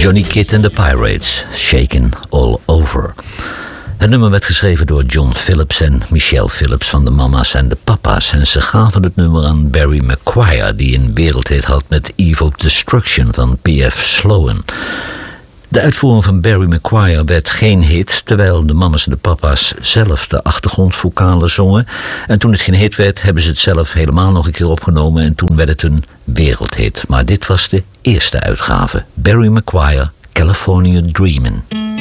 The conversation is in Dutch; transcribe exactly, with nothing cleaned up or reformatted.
Johnny Kidd and the Pirates, Shaken All Over. Het nummer werd geschreven door John Phillips en Michelle Phillips van de Mama's en de Papa's. En ze gaven het nummer aan Barry McGuire, die een wereldhit had met Eve of Destruction van P F Sloan. De uitvoering van Barry McGuire werd geen hit, terwijl de Mama's en de Papa's zelf de achtergrondvokalen zongen. En toen het geen hit werd, hebben ze het zelf helemaal nog een keer opgenomen en toen werd het een wereldhit. Maar dit was de eerste uitgave. Barry McGuire, California Dreamin'.